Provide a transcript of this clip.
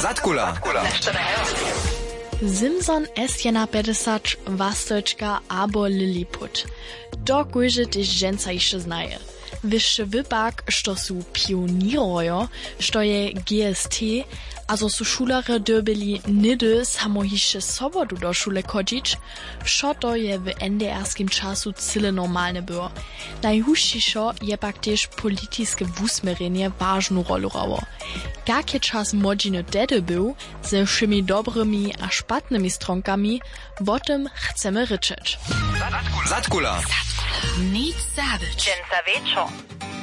Zatkula. Simson S1 50 Wastojčka abo Lilliput. To kojže tež ženca jeszcze znaje. Wyższy wypak, što su pionirojo, što je GST, a zo su šulare dobili nedy samo hišće sobotu do šule chodzić, što to je w NDR-skim czasu cyle normalne było. Najhušćišo je pak tež politiske wusmerenje ważnu rolu rało. Jak je czas modziny dedy był, ze wszymi dobrymi a szpatnymi stronkami, o tym chcemy ryczeć. Zatkula. Nic zabyć. Dżęca wieczo.